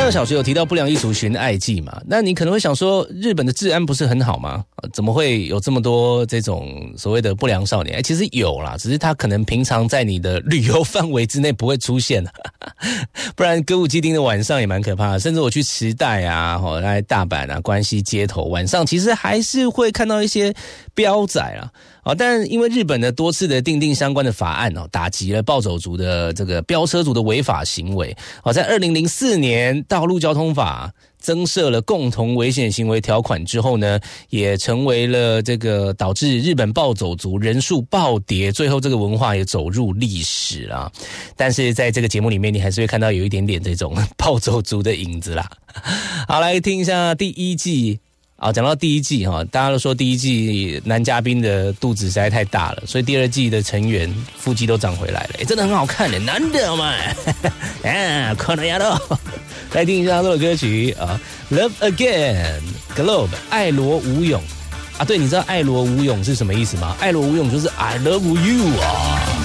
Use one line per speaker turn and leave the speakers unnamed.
个小时有提到不良艺术寻爱记嘛，那你可能会想说，日本的治安不是很好吗？怎么会有这么多这种所谓的不良少年？其实有啦，只是他可能平常在你的旅游范围之内不会出现，不然歌舞伎町的晚上也蛮可怕的。甚至我去池袋啊，来大阪啊、关西街头，晚上其实还是会看到一些飙仔啦。但因为日本呢多次的订定相关的法案打击了暴走族的这个飙车族的违法行为。在2004年道路交通法增设了共同危险行为条款之后呢，也成为了这个导致日本暴走族人数暴跌，最后这个文化也走入历史啦。但是在这个节目里面，你还是会看到有一点点这种暴走族的影子啦。好，来听一下第一季。讲到第一季大家都说第一季男嘉宾的肚子实在太大了，所以第二季的成员腹肌都长回来了，真的很好看的，难得嘛！可能要到来听一下这首歌曲Love Again Globe 爱罗武勇对，你知道爱罗武勇是什么意思吗？爱罗武勇就是 I love you